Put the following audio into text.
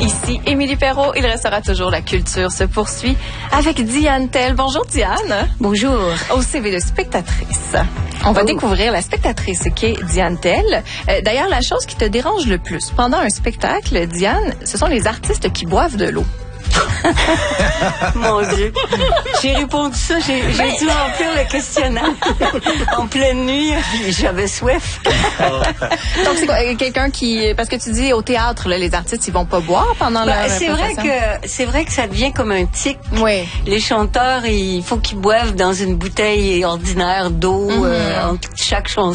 Ici Émilie Perrault. Il restera toujours la culture se poursuit avec Diane Tell. Bonjour Diane. Bonjour. Au CV de spectatrice. On va découvrir la spectatrice qu'est Diane Tell. D'ailleurs, la chose qui te dérange le plus pendant un spectacle, Diane, ce sont les artistes qui boivent de l'eau. Mon Dieu. J'ai répondu ça, j'ai dû remplir le questionnaire en pleine nuit, puis j'avais soif. Donc, c'est quoi, quelqu'un qui... Parce que tu dis au théâtre, là, les artistes, ils vont pas boire pendant leur C'est vrai que ça devient comme un tic. Oui. Les chanteurs, il faut qu'ils boivent dans une bouteille ordinaire d'eau entre chaque chanson.